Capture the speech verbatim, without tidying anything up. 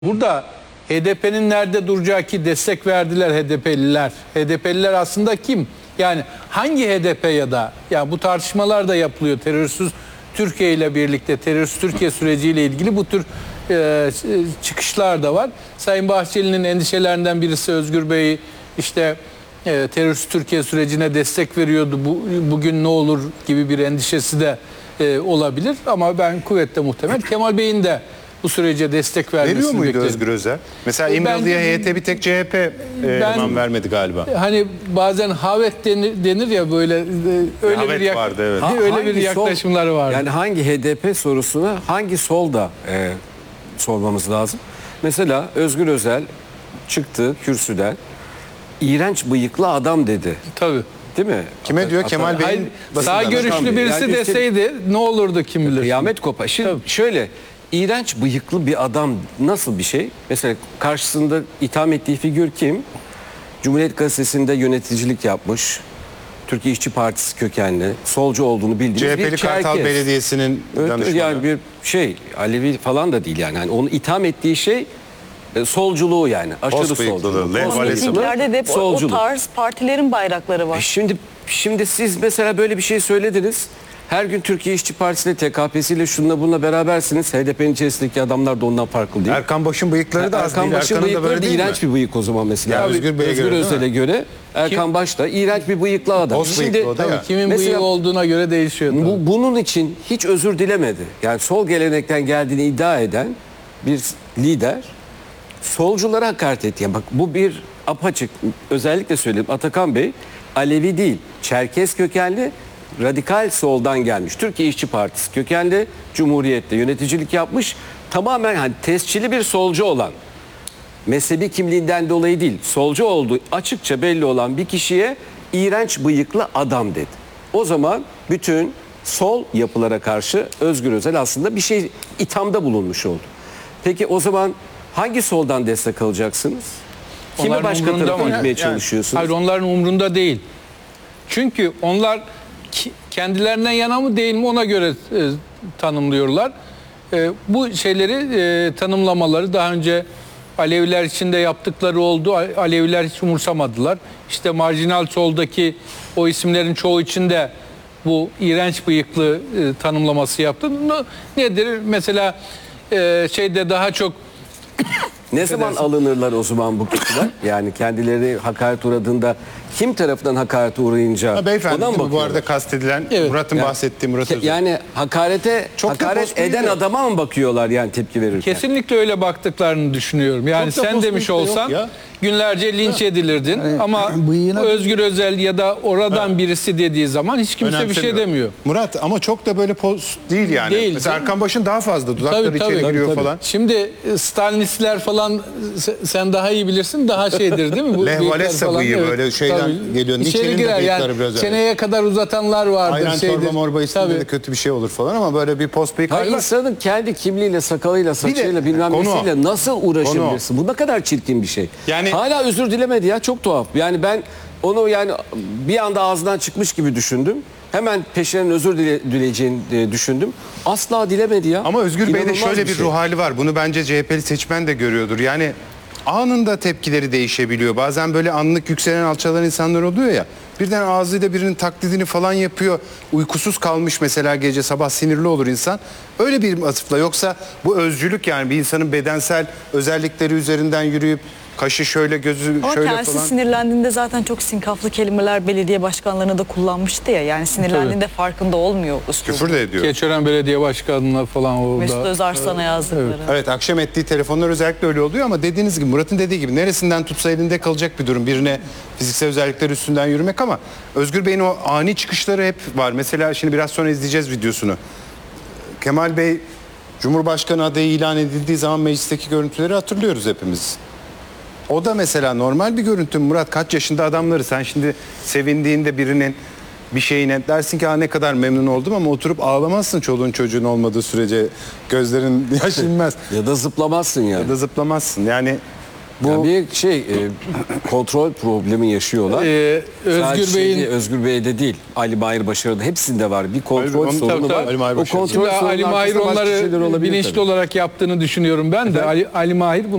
Burada H D P'nin nerede duracağı ki destek verdiler H D P'liler. H D P'liler aslında kim? Yani hangi H D P ya da yani bu tartışmalar da yapılıyor terörsüz Türkiye ile birlikte terörsüz Türkiye süreciyle ilgili bu tür e, çıkışlar da var. Sayın Bahçeli'nin endişelerinden birisi Özgür Bey işte e, terörsüz Türkiye sürecine destek veriyordu. Bu, bugün ne olur gibi bir endişesi de e, olabilir ama ben kuvvetle muhtemel Kemal Bey'in de bu sürece destek vermesini Veriyor muydu beklerim. Özgür Özel? Mesela İmralı'ya H Y T bir tek C H P e, zaman vermedi galiba. Hani bazen havet denir, denir ya böyle e, öyle Havet bir yak- vardı, evet. Ha, öyle bir Hangi yaklaşımları sol, vardı. Yani hangi H D P sorusuna hangi solda e, sormamız lazım? Mesela Özgür Özel çıktı kürsüden, iğrenç bıyıklı adam dedi. Tabii. Değil mi? Kime diyor? Ata- Kemal Ata- Bey'in Hayır, basın sağ danışmanı. görüşlü birisi Yani işte- deseydi ne olurdu kim bilir. Kıyamet kopar. Şimdi Tabii. şöyle, iğrenç bıyıklı bir adam nasıl bir şey? Mesela karşısında itham ettiği figür kim? Cumhuriyet Gazetesi'nde yöneticilik yapmış. Türkiye İşçi Partisi kökenli, solcu olduğunu bildiğimiz C H bir P'li Kartal Çerkez. Belediyesi'nin Evet, danışmanı. yani bir şey, Alevi falan da değil yani. Yani onu itham ettiği şey e, solculuğu yani. Aşırı Post bıyıklılığı, solculuğu. Lev Post Valesi. bıyıklılığı, Mitinglerde de hep o, o solculuk. tarz partilerin bayrakları E var. Şimdi şimdi siz mesela böyle bir şey söylediniz. Her gün Türkiye İşçi Partisi'yle, T K P'siyle şununla bununla berabersiniz. H D P'nin içerisindeki adamlar da ondan farklı değil. Erkan Baş'ın bıyıkları da az Erkan değil. Baş'ın Erkan'ın da bıyıkları böyle da değil mi? iğrenç bir bıyık o zaman mesela. Ya Özgür Bey'e Özgür göre değil Özel'e mi? göre Erkan Baş da iğrenç bir bıyıklı adam. Post bıyıklı o da ya. Kimin Mesela- bıyığı olduğuna göre değişiyor. tabii. Bu, bunun için hiç özür dilemedi. Yani sol gelenekten geldiğini iddia eden bir lider solculara hakaret etti. Yani bak bu bir apaçık, özellikle söyleyeyim, Atakan Bey Alevi değil, Çerkez kökenli, radikal soldan gelmiş. Türkiye İşçi Partisi kökenli, Cumhuriyet'te yöneticilik yapmış. Tamamen hani tescilli bir solcu olan, mezhebi kimliğinden dolayı değil, solcu olduğu açıkça belli olan bir kişiye iğrenç bıyıklı adam dedi. O zaman bütün sol yapılara karşı Özgür Özel aslında bir şey ithamda bulunmuş oldu. Peki o zaman hangi soldan destek alacaksınız? Kimi Onların başka umurunda tarafa mı? gitmeye Yani- çalışıyorsunuz? Hayır, onların umrunda değil. Çünkü onlar ki- kendilerinden yana mı değil mi ona göre e, tanımlıyorlar. E, bu şeyleri e, tanımlamaları daha önce Aleviler için de yaptıkları oldu. A- Aleviler hiç umursamadılar. İşte marjinal soldaki o isimlerin çoğu için de bu iğrenç bıyıklı e, tanımlaması yaptı. Ne- Nedir? Mesela e, şeyde daha çok Ne zaman alınırlar o zaman bu kişiler? Yani kendileri hakaret uğradığında kim tarafından hakaret uğrayınca Ha, beyefendi ona mı değil mi? bu bakıyorlar? arada kastedilen Evet. Murat'ın Yani- bahsettiği Murat Özel. Yani hakarete Çok da hakaret post bıyığı eden yok. adama mı bakıyorlar yani tepki verirken? kesinlikle öyle baktıklarını düşünüyorum. Yani Çok da sen post demiş bıyık da yok olsan ya. günlerce linç edilirdin ama bıyığına- Özgür Özel ya da oradan birisi dediği zaman hiç kimse bir şey Önemsemiyor. demiyor. Murat ama çok da böyle post değil yani. Değil, Mesela değil. Erkan Baş'ın daha fazla dudakları Tabii, içeri tabii. giriyor Tabii, tabii. falan. Şimdi e, Stalinistler falan se- sen daha iyi bilirsin, daha şeydir değil mi? Bu Leh bıyıklar Walesa falan, bıyığı böyle şeyden geliyor. İçeri Nietzsche'nin de girer bıyıkları yani biraz öyle. çeneye kadar uzatanlar vardır. Ayran şeydir. çorba morba içtiğinde Tabii. de kötü bir şey olur falan ama böyle bir post bıyık Ha, hali var. insanın kendi kimliğiyle, sakalıyla, saçıyla, bilmem konu o. nesiyle nasıl uğraşabilirsin? Bu ne kadar çirkin bir şey. Yani- Hala özür dilemedi ya, çok tuhaf. Yani ben onu yani bir anda ağzından çıkmış gibi düşündüm. Hemen peşinden özür dile, dileyeceğini e, düşündüm. Asla dilemedi ya. Ama Özgür Bey'de İnanılmaz şöyle bir şey. ruh hali var. Bunu bence C H P'li seçmen de görüyordur. Yani anında tepkileri değişebiliyor. Bazen böyle anlık yükselen alçalan insanlar oluyor ya. Birden ağzıyla birinin taklidini falan yapıyor. Uykusuz kalmış mesela gece sabah sinirli olur insan. Öyle bir vasıfla yoksa bu özcülük yani bir insanın bedensel özellikleri üzerinden yürüyüp kaşı şöyle gözü Ama şöyle kendisi falan. sinirlendiğinde zaten çok sinkaflı kelimeler belediye başkanlarına da kullanmıştı ya. Yani sinirlendiğinde farkında olmuyor üslubu. Küfür de ediyor. Keçören Belediye Başkanı'na falan orada. Mesut Özarslan'a yazdıkları. Evet, akşam ettiği telefonlar özellikle öyle oluyor ama dediğiniz gibi Murat'ın dediği gibi neresinden tutsa elinde kalacak bir durum. Birine fiziksel özellikler üstünden yürümek ama Özgür Bey'in o ani çıkışları hep var. Mesela şimdi biraz sonra izleyeceğiz videosunu. Kemal Bey Cumhurbaşkanı adayı ilan edildiği zaman meclisteki görüntüleri hatırlıyoruz hepimiz. O da mesela normal bir görüntü. Murat kaç yaşında adamları sen şimdi sevindiğinde birinin bir şeyine dersin ki ha ne kadar memnun oldum ama oturup ağlamazsın çoluğun çocuğun olmadığı sürece gözlerin yaş inmez. Ya da zıplamazsın yani. Ya da zıplamazsın. Yani Bu bir şey e, kontrol problemi yaşıyorlar. Ee, Özgür Sadece Bey'in şeyde, Özgür Bey'de değil. Ali Mahir Başarı'da hepsinde var. Bir kontrol Hayır, onu- sorunu tabii, var. tabii. Ali Mahir O Başarı. kontrol Şimdi sorunun Ali Mahir arkasında başka şeyler onları olabilir bilinçli tabii. olarak yaptığını düşünüyorum ben de. Ali, Ali Mahir